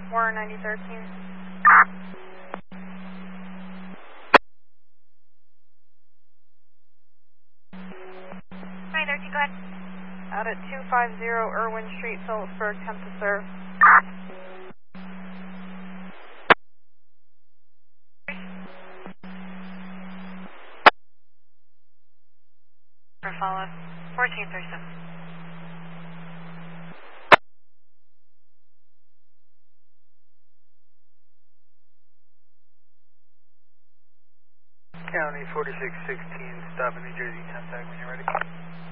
Warren 9013. 9013, go ahead. Out at 250 Irwin Street, Phillipsburg, 10 to serve. For follow-up, 1437. County 4616, stop in New Jersey, contact when you're ready.